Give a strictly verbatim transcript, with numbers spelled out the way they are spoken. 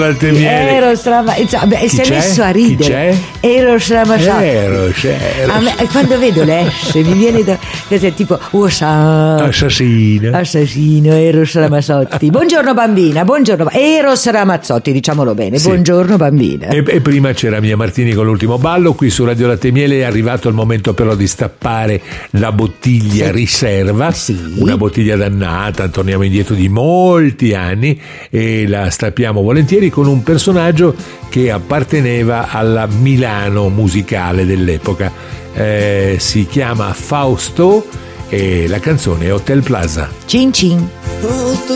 Eros Ramazzotti, insomma, e si è messo a ridere. Eros Ramazzotti. Eros, Eros. A me, quando vedo l'esce mi viene da cos'è, tipo Usa, assassino assassino Eros Ramazzotti. Buongiorno bambina, buongiorno Eros Ramazzotti, diciamolo bene, sì. Buongiorno bambina. E, e prima c'era Mia Martini con l'ultimo ballo. Qui su Radio Latte e Miele è arrivato il momento però di stappare la bottiglia sì. riserva, sì. una bottiglia dannata, torniamo indietro di molti anni e la stappiamo volentieri con un personaggio che apparteneva alla Milano musicale dell'epoca. Eh, si chiama Fausto e la canzone è Hotel Plaza. Cin cin.